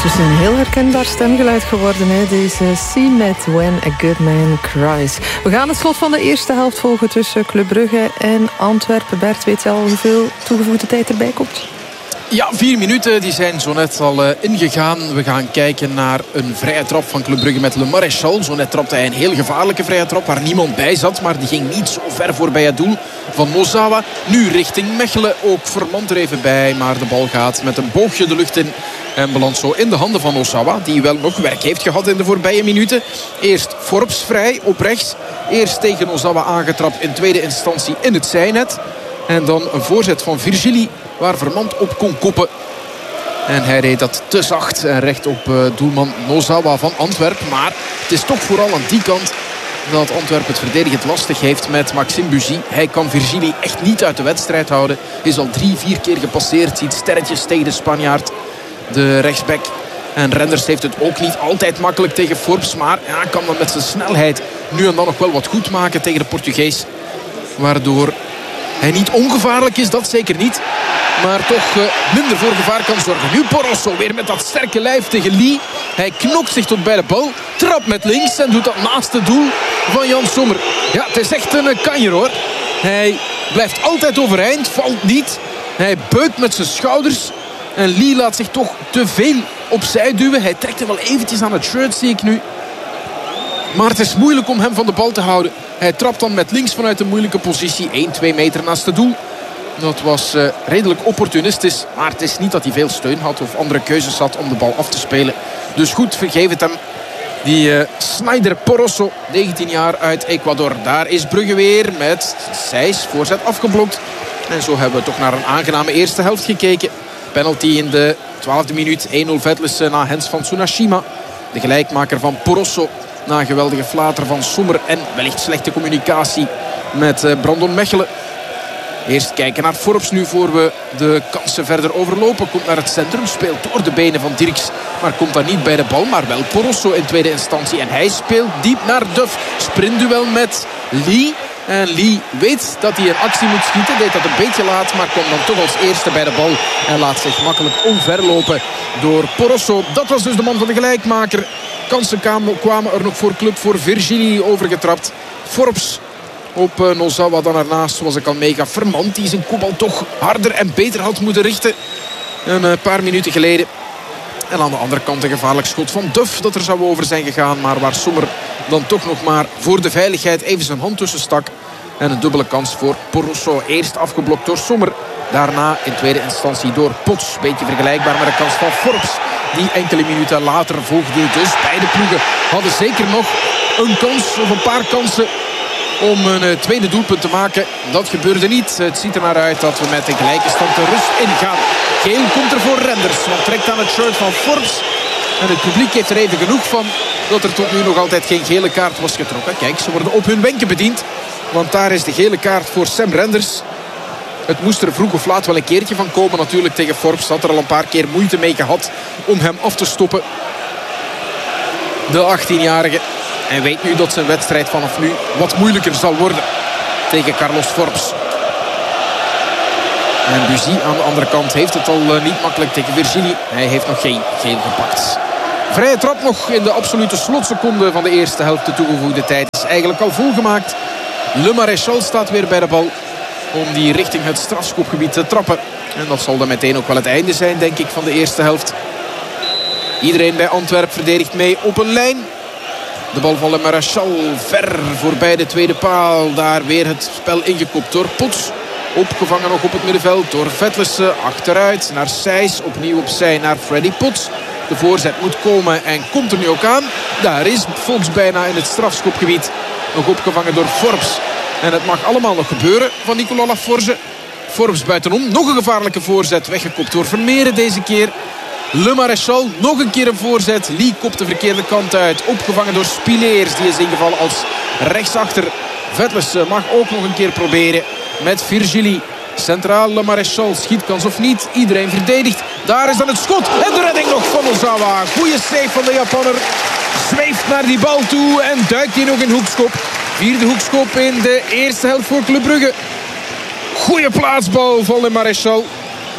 ondertussen een heel herkenbaar stemgeluid geworden, hè? Deze See Met When a Good Man Cries. We gaan het slot van de eerste helft volgen tussen Club Brugge en Antwerpen. Bert, weet je al hoeveel toegevoegde tijd erbij komt? Ja, 4 minuten, die zijn zo net al ingegaan. We gaan kijken naar een vrije trap van Club Brugge met Le Maréchal. Zo net trapte hij een heel gevaarlijke vrije trap waar niemand bij zat. Maar die ging niet zo ver voorbij het doel van Nozawa. Nu richting Mechelen, ook Vermand er even bij. Maar de bal gaat met een boogje de lucht in. En belandt zo in de handen van Nozawa, die wel nog werk heeft gehad in de voorbije minuten. Eerst Forbes vrij op rechts. Eerst tegen Nozawa aangetrapt in tweede instantie in het zijnet. En dan een voorzet van Virgili waar Vermand op kon koppen. En hij reed dat te zacht en recht op doelman Nozawa van Antwerpen. Maar het is toch vooral aan die kant dat Antwerpen het verdedigend lastig heeft met Maxime Buzy. Hij kan Virgili echt niet uit de wedstrijd houden. Is al 3-4 keer gepasseerd. Ziet sterretjes tegen de Spanjaard, de rechtsback. En Renders heeft het ook niet altijd makkelijk tegen Forbes. Maar ja, kan dan met zijn snelheid nu en dan nog wel wat goed maken tegen de Portugees. Waardoor hij niet ongevaarlijk is, dat zeker niet. Maar toch minder voor gevaar kan zorgen. Nu Porosso weer met dat sterke lijf tegen Lee. Hij knokt zich tot bij de bal. Trapt met links en doet dat naast het doel van Jan Sommer. Ja, het is echt een kanjer hoor. Hij blijft altijd overeind, valt niet. Hij beukt met zijn schouders. En Lee laat zich toch te veel opzij duwen. Hij trekt hem wel eventjes aan het shirt, zie ik nu. Maar het is moeilijk om hem van de bal te houden. Hij trapt dan met links vanuit een moeilijke positie. 1-2 meter naast het doel. Dat was redelijk opportunistisch. Maar het is niet dat hij veel steun had of andere keuzes had om de bal af te spelen. Dus goed, vergeef het hem. Die Snyder Porosso, 19 jaar uit Ecuador. Daar is Brugge weer met Sijs, voorzet afgeblokt. En zo hebben we toch naar een aangename eerste helft gekeken. Penalty in de 12e minuut. 1-0 Vettelsen na Hens van Tsunashima. De gelijkmaker van Porosso na een geweldige flater van Sommer. En wellicht slechte communicatie met Brandon Mechelen. Eerst kijken naar Forbes nu voor we de kansen verder overlopen. Komt naar het centrum, speelt door de benen van Dirks. Maar komt daar niet bij de bal, maar wel Porosso in tweede instantie. En hij speelt diep naar Duff. Sprintduel met Lee. En Lee weet dat hij een actie moet schieten. Deed dat een beetje laat, maar komt dan toch als eerste bij de bal. En laat zich makkelijk omverlopen door Porosso. Dat was dus de man van de gelijkmaker. Kansen kwamen er nog voor club voor Virgili overgetrapt. Forbes op Nozawa dan ernaast, zoals ik al mega Vermand, die zijn kopbal toch harder en beter had moeten richten een paar minuten geleden. En aan de andere kant een gevaarlijk schot van Duff dat er zou over zijn gegaan, maar waar Sommer dan toch nog maar voor de veiligheid even zijn hand tussen stak. En een dubbele kans voor Porosso. Eerst afgeblokt door Sommer, daarna in tweede instantie door Pots. Beetje vergelijkbaar met de kans van Forbes die enkele minuten later volgde. Dus beide ploegen hadden zeker nog een kans of een paar kansen om een tweede doelpunt te maken. Dat gebeurde niet. Het ziet er naar uit dat we met een gelijke stand de rust ingaan. Geel komt er voor Renders, want trekt aan het shirt van Forbes. En het publiek heeft er even genoeg van dat er tot nu nog altijd geen gele kaart was getrokken. Kijk, ze worden op hun wenken bediend. Want daar is de gele kaart voor Sam Renders. Het moest er vroeg of laat wel een keertje van komen natuurlijk tegen Forbes. Had er al een paar keer moeite mee gehad om hem af te stoppen. De 18-jarige. En weet nu dat zijn wedstrijd vanaf nu wat moeilijker zal worden tegen Carlos Forbes. En Buzy aan de andere kant heeft het al niet makkelijk tegen Virgili. Hij heeft nog geen geel gepakt. Vrije trap nog in de absolute slotseconde van de eerste helft. De toegevoegde tijd is eigenlijk al volgemaakt. Le Maréchal staat weer bij de bal om die richting het strafschopgebied te trappen. En dat zal dan meteen ook wel het einde zijn, denk ik, van de eerste helft. Iedereen bij Antwerpen verdedigt mee op een lijn. De bal van Le Maréchal ver voorbij de tweede paal. Daar weer het spel ingekopt door Pots. Opgevangen nog op het middenveld door Vettelsen. Achteruit naar Sijs. Opnieuw opzij naar Freddy Pots. De voorzet moet komen en komt er nu ook aan. Daar is Fox bijna in het strafschopgebied. Nog opgevangen door Forbes. En het mag allemaal nog gebeuren van Nicolas Laforge. Forbes buitenom. Nog een gevaarlijke voorzet. Weggekopt door Vermeeren deze keer. Le Maréchal, nog een keer een voorzet. Lee kopt de verkeerde kant uit. Opgevangen door Spileers. Die is ingevallen als rechtsachter. Vettelsen mag ook nog een keer proberen met Virgili. Centraal Le Maréchal. Schietkans of niet. Iedereen verdedigt. Daar is dan het schot. En de redding nog van Ozawa. Goeie save van de Japanner. Zweeft naar die bal toe en duikt hij nog in hoekschop. Vierde hoekschop in de eerste helft voor Club Brugge. Goeie plaatsbal van Le Maréchal.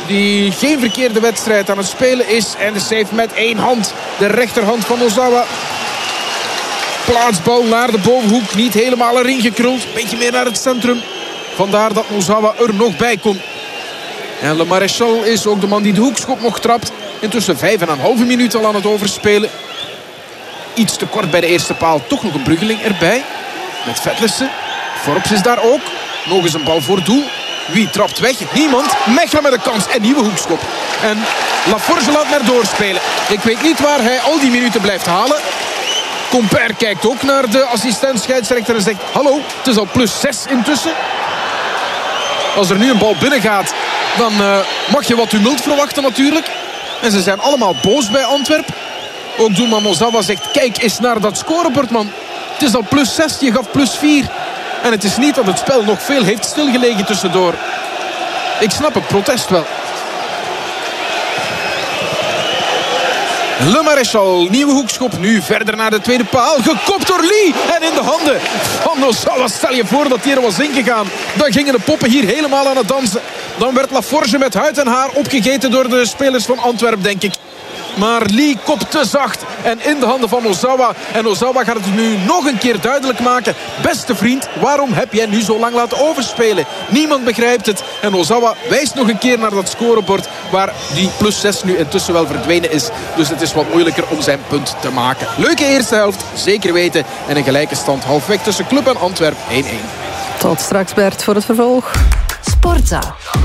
die geen verkeerde wedstrijd aan het spelen is. En de save met 1 hand. De rechterhand van Ozawa. Plaatsbal naar de bovenhoek. Niet helemaal erin gekruld. Beetje meer naar het centrum. Vandaar dat Ozawa er nog bij kon. En Le Maréchal is ook de man die de hoekschop nog trapt. Intussen 5,5 minuten al aan het overspelen. Iets te kort bij de eerste paal. Toch nog een Bruggeling erbij. Met Vetlessen. Forbes is daar ook. Nog eens een bal voor doel. Wie trapt weg? Niemand. Mechelen met een kans. En nieuwe hoekschop. En Laforge laat maar doorspelen. Ik weet niet waar hij al die minuten blijft halen. Compère kijkt ook naar de assistent scheidsrechter en zegt: hallo, het is al +6 intussen. Als er nu een bal binnen gaat, dan mag je wat tumult verwachten natuurlijk. En ze zijn allemaal boos bij Antwerpen. Ook doelman Ozawa zegt: kijk eens naar dat scorebord, man. Het is al +6, je gaf +4. En het is niet dat het spel nog veel heeft stilgelegen tussendoor. Ik snap het protest wel. Le Maréchal, nieuwe hoekschop. Nu verder naar de tweede paal. Gekopt door Lee. En in de handen van Ozawa. Stel je voor dat hij er was ingegaan. Dan gingen de poppen hier helemaal aan het dansen. Dan werd Laforge met huid en haar opgegeten door de spelers van Antwerpen, denk ik. Maar Lee kopt te zacht. En in de handen van Ozawa. En Ozawa gaat het nu nog een keer duidelijk maken. Beste vriend, waarom heb jij nu zo lang laten overspelen? Niemand begrijpt het. En Ozawa wijst nog een keer naar dat scorebord. Waar die +6 nu intussen wel verdwenen is. Dus het is wat moeilijker om zijn punt te maken. Leuke eerste helft, zeker weten. En een gelijke stand halfweg tussen Club en Antwerpen 1-1. Tot straks, Bert, voor het vervolg. Sportza.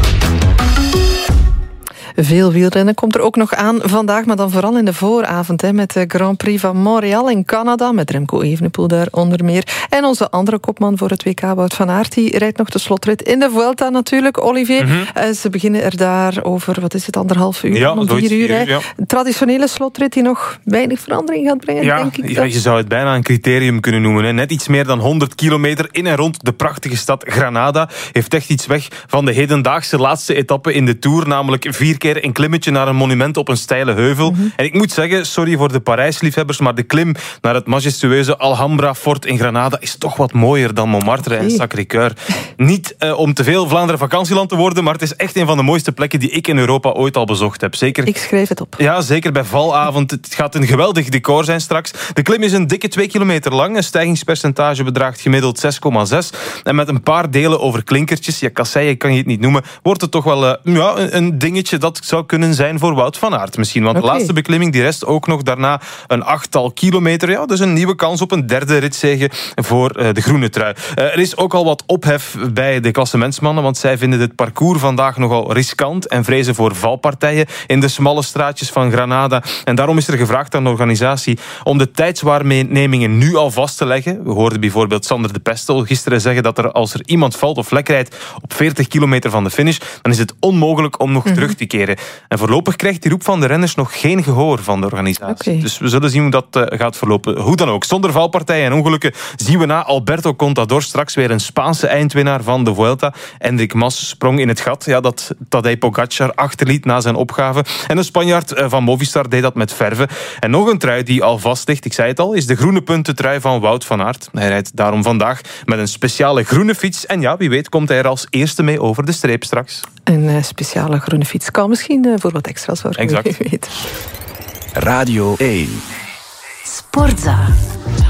Veel wielrennen komt er ook nog aan vandaag, maar dan vooral in de vooravond met de Grand Prix van Montreal in Canada, met Remco Evenepoel daar onder meer. En onze andere kopman voor het WK, Wout van Aert, die rijdt nog de slotrit in de Vuelta natuurlijk, Olivier. Ze beginnen er daar over, 1,5 uur, ja, om 4 uur. Ja. Een traditionele slotrit die nog weinig verandering gaat brengen, denk ik. Ja, je zou het bijna een criterium kunnen noemen. Hè. Net iets meer dan 100 kilometer in en rond de prachtige stad Granada. Heeft echt iets weg van de hedendaagse laatste etappe in de Tour, namelijk 4 keer een klimmetje naar een monument op een steile heuvel. En ik moet zeggen, sorry voor de Parijs-liefhebbers, maar de klim naar het majestueuze Alhambra Fort in Granada is toch wat mooier dan Montmartre en Sacré-Cœur. Niet om te veel Vlaanderen vakantieland te worden, maar het is echt een van de mooiste plekken die ik in Europa ooit al bezocht heb. Zeker. Ik schrijf het op. Ja, zeker bij valavond. Het gaat een geweldig decor zijn straks. De klim is een dikke 2 kilometer lang. Een stijgingspercentage bedraagt gemiddeld 6,6. En met een paar delen over klinkertjes, ja, kasseien kan je het niet noemen, wordt het toch wel een dingetje dat zou kunnen zijn voor Wout van Aert misschien. Want de laatste beklimming, die rest ook nog daarna een 8-tal kilometer. Ja, dus een nieuwe kans op een derde ritzege voor de groene trui. Er is ook al wat ophef bij de klassementsmannen, want zij vinden dit parcours vandaag nogal riskant en vrezen voor valpartijen in de smalle straatjes van Granada. En daarom is er gevraagd aan de organisatie om de tijdswaarnemingen nu al vast te leggen. We hoorden bijvoorbeeld Sander de Pestel gisteren zeggen dat als er iemand valt of lek rijdt op 40 kilometer van de finish, dan is het onmogelijk om nog terug te keren. En voorlopig krijgt die roep van de renners nog geen gehoor van de organisatie. Dus we zullen zien hoe dat gaat verlopen. Hoe dan ook, zonder valpartijen en ongelukken zien we na Alberto Contador straks weer een Spaanse eindwinnaar van de Vuelta. Enric Mas sprong in het gat dat Tadej Pogacar achterliet na zijn opgave. En de Spanjaard van Movistar deed dat met verve. En nog een trui die al vast ligt, ik zei het al, is de groene puntentrui van Wout van Aert. Hij rijdt daarom vandaag met een speciale groene fiets. En ja, wie weet komt hij er als eerste mee over de streep straks. Een speciale groene fiets kan misschien voor wat extra zorgen. Exact. Wie weet. Radio 1. Sportza.